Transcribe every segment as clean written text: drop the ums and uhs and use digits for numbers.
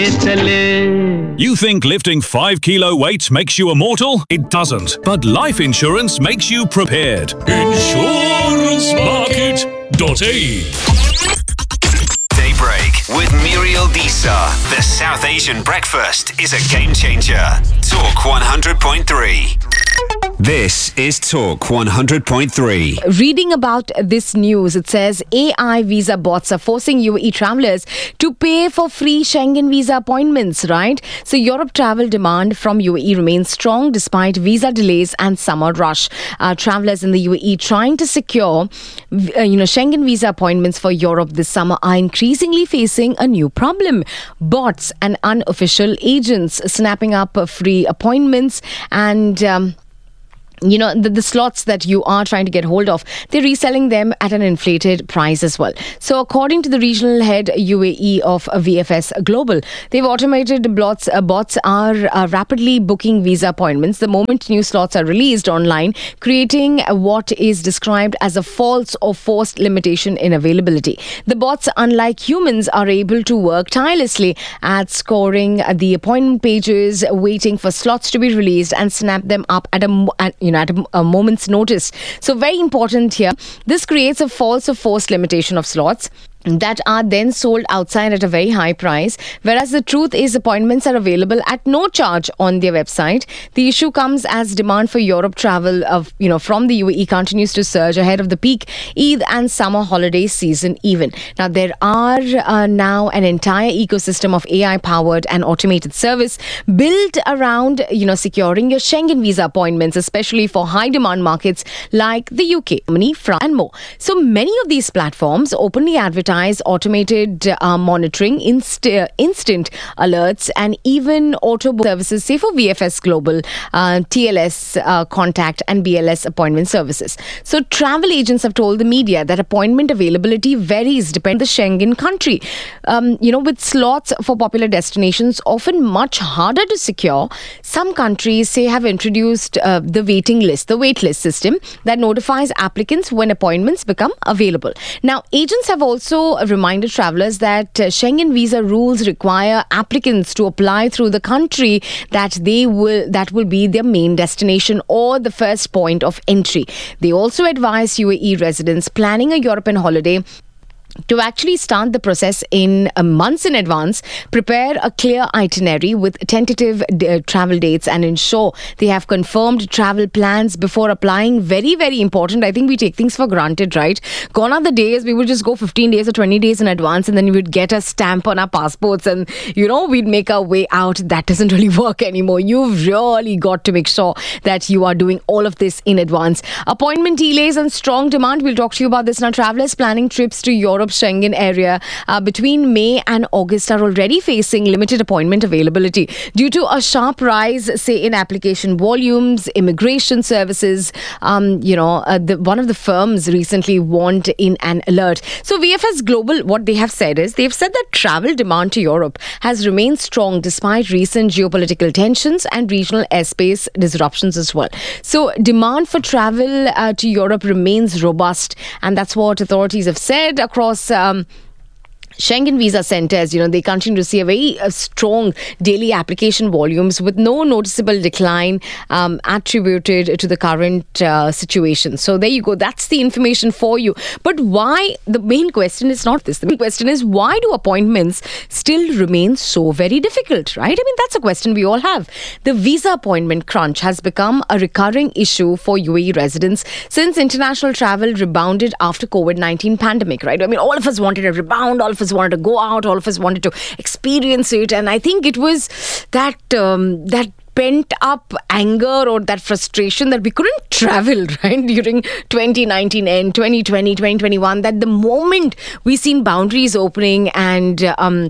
You think lifting 5 kilo weights makes you immortal? It doesn't. But life insurance makes you prepared. InsuranceMarket.ae. Daybreak with Muriel Disa. The South Asian breakfast is a game changer. Talk 100.3. This is Talk 100.3. Reading about this news, it says AI visa bots are forcing UAE travelers to pay for free Schengen visa appointments, right? So Europe travel demand from UAE remains strong despite visa delays and summer rush. Travelers in the UAE trying to secure, Schengen visa appointments for Europe this summer are increasingly facing a new problem. Bots and unofficial agents snapping up free appointments and the slots that you are trying to get hold of, they're reselling them at an inflated price as well. So according to the regional head UAE of VFS Global, they've automated bots are rapidly booking visa appointments the moment new slots are released online, creating what is described as a false or forced limitation in availability. The bots, unlike humans, are able to work tirelessly at scoring the appointment pages, waiting for slots to be released and snap them up at a moment's notice. So very important here. This creates a false or forced limitation of slots that are then sold outside at a very high price, whereas the truth is appointments are available at no charge on their website. The issue comes as demand for Europe travel from the UAE continues to surge ahead of the peak Eid and summer holiday season even. Now there are now an entire ecosystem of AI-powered and automated service built around securing your Schengen visa appointments, especially for high-demand markets like the UK, Germany, France and more. So many of these platforms openly advertise automated monitoring, instant alerts and even auto services, say for VFS Global, TLS contact and BLS appointment services. So travel agents have told the media that appointment availability varies depending on the Schengen country. With slots for popular destinations often much harder to secure, some countries say have introduced the wait list system that notifies applicants when appointments become available. Now agents have also reminded travelers that Schengen visa rules require applicants to apply through the country that will be their main destination or the first point of entry. They also advise UAE residents planning a European holiday to actually start the process in months in advance, prepare a clear itinerary with tentative travel dates and ensure they have confirmed travel plans before applying. Very, very important. I think we take things for granted, right? Gone are the days we would just go 15 days or 20 days in advance and then we would get a stamp on our passports and, we'd make our way out. That doesn't really work anymore. You've really got to make sure that you are doing all of this in advance. Appointment delays and strong demand. We'll talk to you about this now. Travelers planning trips to Europe Schengen area between May and August are already facing limited appointment availability due to a sharp rise, say, in application volumes, immigration services. One of the firms recently warned in an alert. So VFS Global, what they have said is they've said that travel demand to Europe has remained strong despite recent geopolitical tensions and regional airspace disruptions as well. So demand for travel to Europe remains robust, and that's what authorities have said across Schengen visa centers. They continue to see a very strong daily application volumes with no noticeable decline attributed to the current situation. So there you go. That's the information for you. But why? The main question is not this. The main question is, why do appointments still remain so very difficult, right? I mean, that's a question we all have. The visa appointment crunch has become a recurring issue for UAE residents since international travel rebounded after COVID-19 pandemic, right? I mean, all of us wanted a rebound. All of us wanted to go out, all of us wanted to experience it, and I think it was that pent up anger or that frustration that we couldn't travel, right, during 2019 and 2020, 2021, that the moment we seen boundaries opening and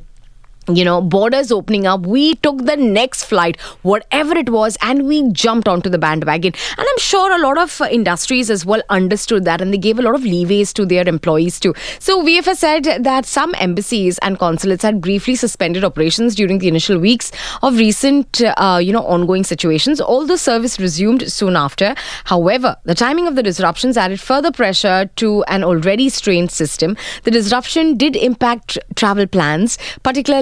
borders opening up, we took the next flight, whatever it was, and we jumped onto the bandwagon. And I'm sure a lot of industries as well understood that, and they gave a lot of leeways to their employees too. So VFS said that some embassies and consulates had briefly suspended operations during the initial weeks of recent, ongoing situations, although service resumed soon after. However, the timing of the disruptions added further pressure to an already strained system. The disruption did impact travel plans, particularly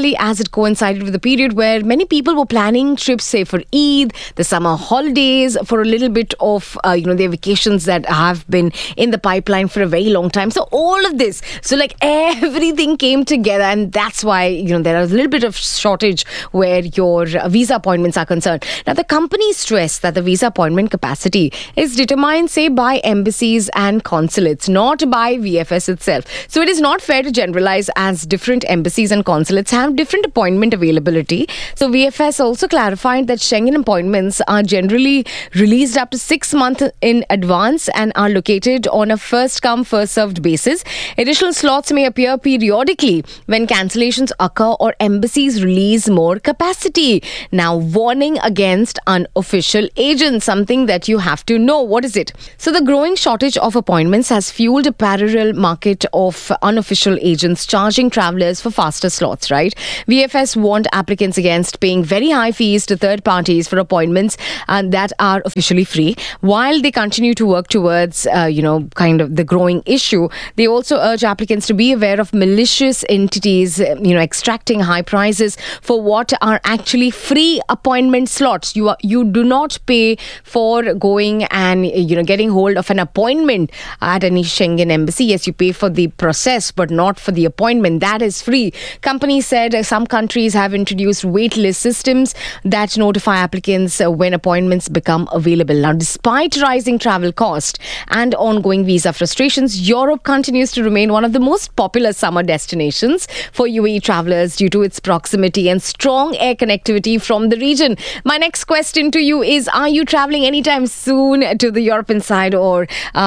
especially as it coincided with the period where many people were planning trips, say for Eid, the summer holidays, for a little bit of, their vacations that have been in the pipeline for a very long time. So all of this, so like everything came together, and that's why, there is a little bit of shortage where your visa appointments are concerned. Now, the company stressed that the visa appointment capacity is determined, say, by embassies and consulates, not by VFS itself. So it is not fair to generalize, as different embassies and consulates have different appointment availability. So VFS also clarified that Schengen appointments are generally released up to 6 months in advance and are located on a first-come, first-served basis. Additional slots may appear periodically when cancellations occur or embassies release more capacity. Now, warning against unofficial agents, something that you have to know. What is it? So the growing shortage of appointments has fueled a parallel market of unofficial agents charging travelers for faster slots, right? VFS warned applicants against paying very high fees to third parties for appointments that are officially free. While they continue to work towards, kind of the growing issue, they also urge applicants to be aware of malicious entities, extracting high prices for what are actually free appointment slots. You do not pay for going and, getting hold of an appointment at any Schengen embassy. Yes, you pay for the process, but not for the appointment. That is free. Company said some countries have introduced waitlist systems that notify applicants when appointments become available. Now, despite rising travel cost and ongoing visa frustrations, Europe continues to remain one of the most popular summer destinations for UAE travelers due to its proximity and strong air connectivity from the region. My next question to you is, are you traveling anytime soon to the European side, or,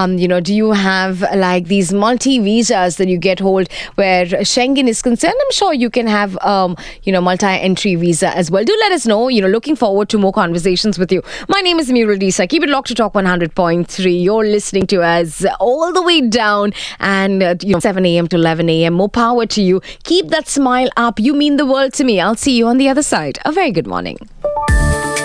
do you have like these multi-visas that you get hold where Schengen is concerned? I'm sure you can have, multi-entry visa as well. Do let us know. Looking forward to more conversations with you. My name is Murul Disa. Keep it locked to Talk 100.3. You're listening to us all the way down, and 7 a.m. to 11 a.m. More power to you. Keep that smile up. You mean the world to me. I'll see you on the other side. A very good morning.